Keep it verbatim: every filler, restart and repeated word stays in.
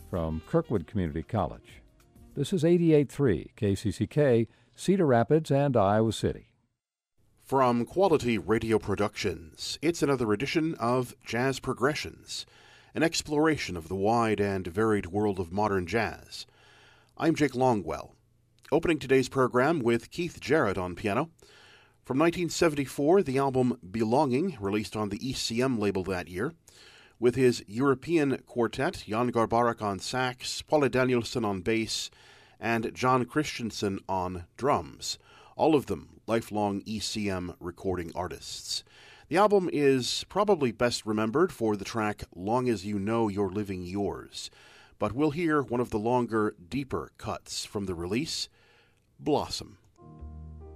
from Kirkwood Community College. This is eighty-eight point three K C C K, Cedar Rapids and Iowa City. From Quality Radio Productions, it's another edition of Jazz Progressions, an exploration of the wide and varied world of modern jazz. I'm Jake Longwell, opening today's program with Keith Jarrett on piano. From nineteen seventy-four, the album Belonging, released on the E C M label that year, with his European quartet, Jan Garbarek on sax, Paula Danielson on bass, and John Christensen on drums, all of them lifelong E C M recording artists. The album is probably best remembered for the track Long As You Know You're Living Yours, but we'll hear one of the longer, deeper cuts from the release, Blossom.